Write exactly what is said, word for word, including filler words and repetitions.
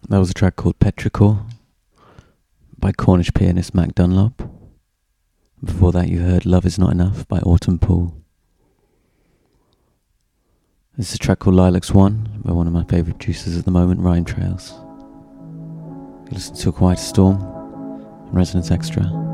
That was a track called Petrichor by Cornish pianist Mac Dunlop. Before that you heard Love Is Not Enough by Autumn Pool. This is a track called Lilacs One by one of my favourite producers at the moment, Rhyme Trails. You listen to A Quiet Storm on Resonance Extra.